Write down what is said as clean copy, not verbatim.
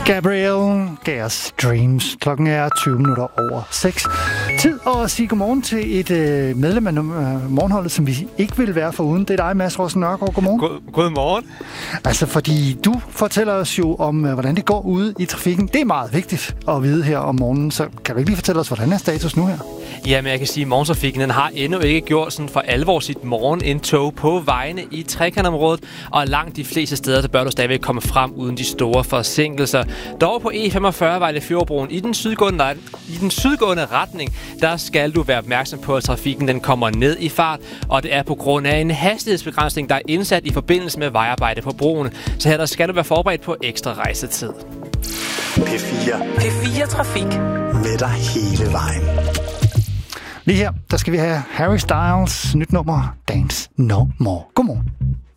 Gabrielle gav os Dreams. Klokken er 20 minutter over 6. Tid at sige godmorgen til et medlem af morgenholdet, som vi ikke vil være foruden. Det er dig, Mads Rossen Nørgaard. Godmorgen. Godmorgen. Altså, fordi du fortæller os jo om, hvordan det går ude i trafikken. Det er meget vigtigt at vide her om morgenen. Så kan du ikke lige fortælle os, hvordan er status nu her? Jamen, jeg kan sige, at morgentrafikken den har endnu ikke gjort sådan for alvor sit morgenindtog på vejene i trekantområdet, og langt de fleste steder, der bør du stadigvæk komme frem uden de store forsinkelser. Dog på E45 Vejle-Fjordbroen i den sydgående retning, der skal du være opmærksom på, at trafikken den kommer ned i fart, og det er på grund af en hastighedsbegrænsning, der er indsat i forbindelse med vejarbejde på broen. Så her der skal du være forberedt på ekstra rejsetid. P4 Trafik. Med dig hele vejen. Lige her, der skal vi have Harry Styles nyt nummer Dance No More. Godmorgen.